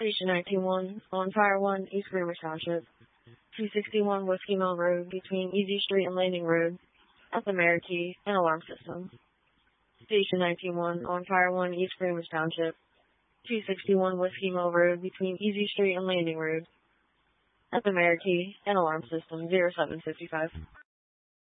Station 91, on Fire 1, East Greenwich Township. 261 Whiskey Mill Road, between Easy Street and Landing Road, at the Marikey, and alarm system. Station 91, on Fire 1, East Greenwich Township. 261 Whiskey Mill Road, between Easy Street and Landing Road, at the Marikey, and alarm system 0755.